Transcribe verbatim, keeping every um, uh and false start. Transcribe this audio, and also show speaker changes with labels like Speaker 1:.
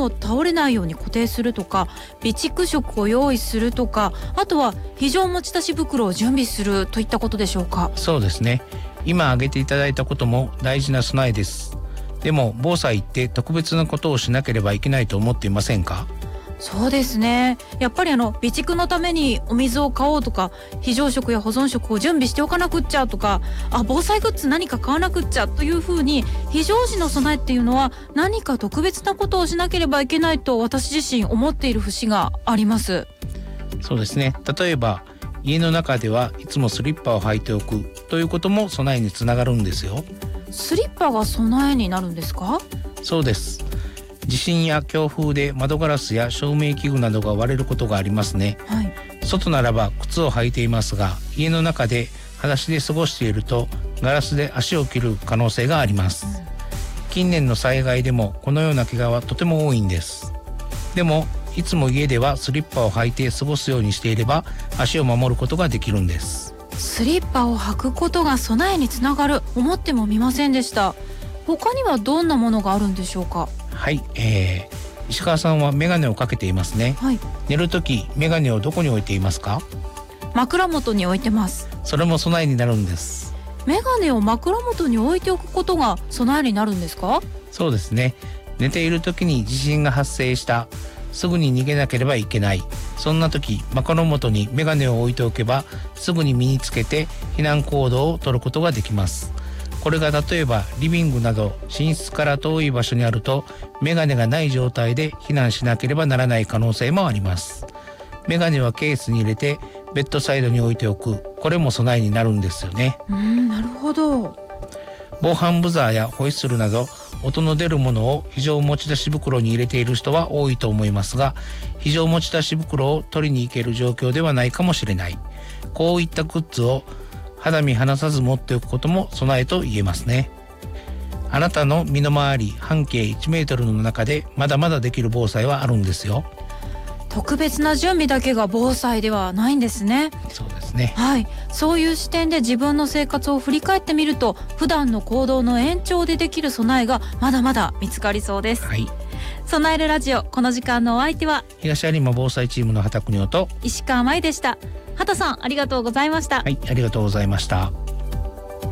Speaker 1: を倒れないように固定するとか、備蓄食を用意するとか、あとは非常持ち出し袋を準備するといったことでしょうか。
Speaker 2: そうですね。今挙げていただいたことも大事な備えです。でも防災って特別なことをしなければいけないと思っていませんか？
Speaker 1: そうですね。やっぱりあの備蓄のためにお水を買おうとか、非常食や保存食を準備しておかなくっちゃとか、あ防災グッズ何か買わなくっちゃというふうに、非常時の備えっていうのは何か特別なことをしなければいけないと私自身思っている節があります。
Speaker 2: そうですね。例えば家の中ではいつもスリッパを履いておくということも備えにつながるんですよ。
Speaker 1: スリッパが備えになるんですか？
Speaker 2: そうです。地震や強風で窓ガラスや照明器具などが割れることがありますね、
Speaker 1: はい、
Speaker 2: 外ならば靴を履いていますが、家の中で裸足で過ごしているとガラスで足を切る可能性があります、うん、近年の災害でもこのような怪我はとても多いんです。でもいつも家ではスリッパを履いて過ごすようにしていれば足を守ることができるんです。
Speaker 1: スリッパを履くことが備えにつながる、思ってもみませんでした。他にはどんなものがあるんでしょうか？
Speaker 2: はい、えー、石川さんはメガネをかけていますね、
Speaker 1: はい、
Speaker 2: 寝るときメガネをどこに置いていますか？
Speaker 1: 枕元に置いてます。
Speaker 2: それも備えになるんです。
Speaker 1: メガネを枕元に置いておくことが備えになるんですか？
Speaker 2: そうですね。寝ているときに地震が発生した、すぐに逃げなければいけない、そんな時枕元にメガネを置いておけばすぐに身につけて避難行動を取ることができます。これが例えばリビングなど寝室から遠い場所にあるとメガネがない状態で避難しなければならない可能性もあります。メガネはケースに入れてベッドサイドに置いておく、これも備えになるんですよね。
Speaker 1: うーん、なるほど。
Speaker 2: 防犯ブザーやホイッスルなど音の出るものを非常持ち出し袋に入れている人は多いと思いますが、非常持ち出し袋を取りに行ける状況ではないかもしれない。こういったグッズを肌身離さず持っておくことも備えと言えますね。あなたの身の回り半径いちメートルの中でまだまだできる防災はあるんですよ。
Speaker 1: 特別な準備だけが防災ではないんですね。
Speaker 2: そうですね。
Speaker 1: はい、そういう視点で自分の生活を振り返ってみると、普段の行動の延長でできる備えがまだまだ見つかりそうです。
Speaker 2: はい。
Speaker 1: 備えるラジオ、この時間のお相手は
Speaker 2: 東有馬防災チームの畑邦夫と
Speaker 1: 石川舞でした。畑さん、ありがとうございました。
Speaker 2: はい、ありがとうございました。